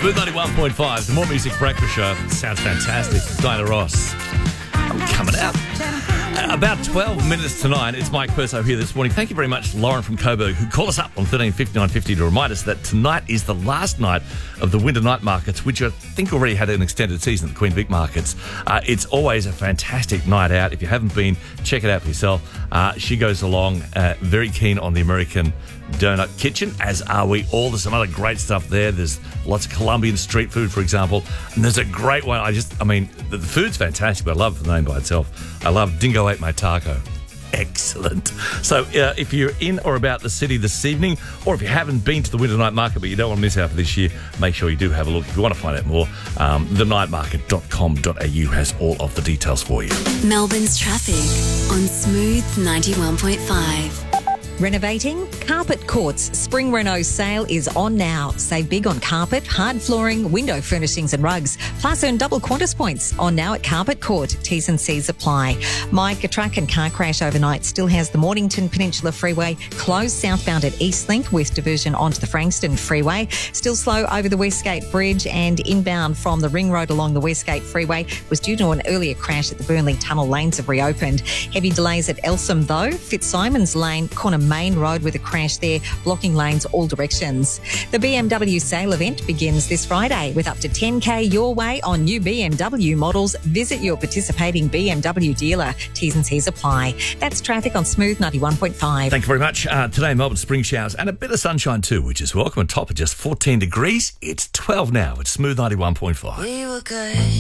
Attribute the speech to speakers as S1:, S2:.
S1: Smooth 91.5, the More Music Breakfast Show. Sounds fantastic. Diana Ross. I'm coming out. About 12 minutes to 9, it's Mike Perso here this morning. Thank you very much, Lauren from Coburg, who called us up on 135950 to remind us that tonight is the last night of the winter night markets, which I think already had an extended season at the Queen Vic markets. It's always a fantastic night out. If you haven't been, check it out for yourself. She goes along, very keen on the American Donut Kitchen, as are we all. There's some other great stuff there. There's lots of Colombian street food, for example. And there's a great one. The food's fantastic, but I love the name by itself. I love Dingo Ate My Taco. Excellent. So if you're in or about the city this evening, or if you haven't been to the winter night market but you don't want to miss out for this year, make sure you do have a look. If you want to find out more, thenightmarket.com.au has all of the details for you.
S2: Melbourne's traffic on Smooth 91.5.
S3: Renovating? Carpet Court's Spring Reno sale is on now. Save big on carpet, hard flooring, window furnishings and rugs. Plus earn double Qantas points on now at Carpet Court. T's and C's apply. Mike, a truck and car crash overnight still has the Mornington Peninsula Freeway closed southbound at Eastlink with diversion onto the Frankston Freeway. Still slow over the Westgate Bridge and inbound from the Ring Road along the Westgate Freeway was due to an earlier crash at the Burnley Tunnel. Lanes have reopened. Heavy delays at Elsham though. Fitzsimons Lane, corner Main Road with a crash there, blocking lanes all directions. The BMW sale event begins this Friday with up to 10K your way on new BMW models. Visit your participating BMW dealer. T's and C's apply. That's traffic on Smooth 91.5.
S1: Thank you very much. Today, Melbourne spring showers and a bit of sunshine too, which is welcome. On top of just 14 degrees, it's 12 now. It's Smooth 91.5.
S4: We were good.